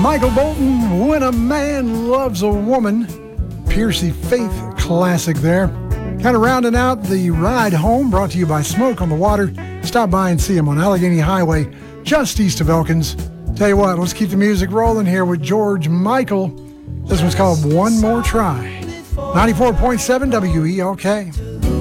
Michael Bolton, When a Man Loves a Woman. Piercy Faith classic there. Kind of rounding out the ride home, brought to you by Smoke on the Water. Stop by and see him on Allegheny Highway, just east of Elkins. Tell you what, let's keep the music rolling here with George Michael. This one's called One More Try. 94.7 WELK.